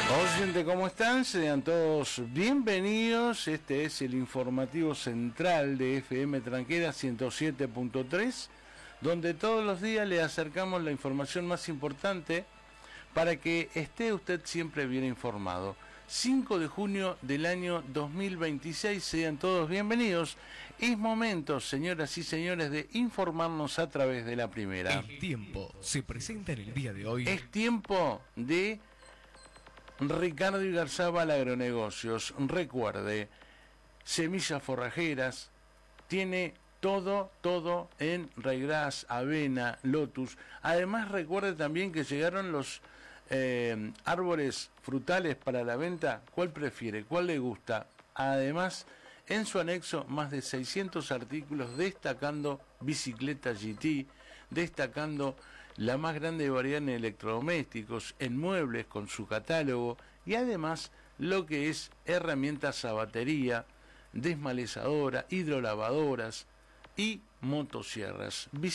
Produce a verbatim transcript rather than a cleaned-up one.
Oyente, ¿cómo están? Sean todos bienvenidos. Este es el informativo central de F M Tranquera ciento siete punto tres, donde todos los días le acercamos la información más importante para que esté usted siempre bien informado. cinco de junio del año dos mil veintiséis, sean todos bienvenidos. Es momento, señoras y señores, de informarnos a través de la primera. El tiempo se presenta en el día de hoy. Es tiempo de Ricardo Igarzábal Agronegocios. Recuerde, semillas forrajeras, tiene todo, todo en Ryegrass, avena, lotus. Además, recuerde también que llegaron los eh, árboles frutales para la venta. ¿Cuál prefiere? ¿Cuál le gusta? Además, en su anexo, más de seiscientos artículos destacando bicicleta G T, destacando la más grande variedad en electrodomésticos, en muebles con su catálogo y además lo que es herramientas a batería, desmalezadora, hidrolavadoras y motosierras.